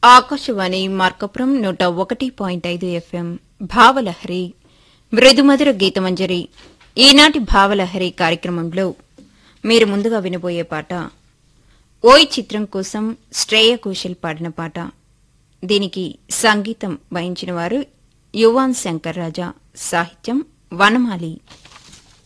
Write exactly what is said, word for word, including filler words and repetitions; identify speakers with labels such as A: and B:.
A: ఆకాశవాణి మార్కపురం నూట ఒకటి పాయింట్ ఐదు ఎఫ్ఎం భావలహరి మృదుమధుర గీతమంజరి. ఈనాటి భావలహరి కార్యక్రమంలో మీరు ముందుగా వినబోయే పాట ఓయ్ చిత్రం కోసం శ్రేయ ఘోషల్ పాడిన పాట. దీనికి సంగీతం వహించిన వారు యువాన్ శంకర్ రాజా, సాహిత్యం వనమాలి.